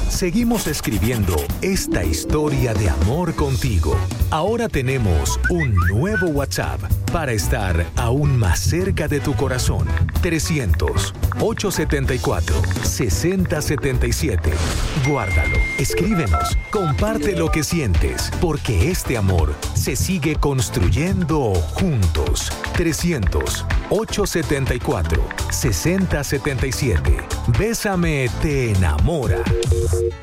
Seguimos escribiendo esta historia de amor contigo. Ahora tenemos un nuevo WhatsApp para estar aún más cerca de tu corazón. 300-874-6077. Guárdalo, escríbenos, comparte lo que sientes, porque este amor se sigue construyendo juntos. 300-874-6077. Bésame te enamora.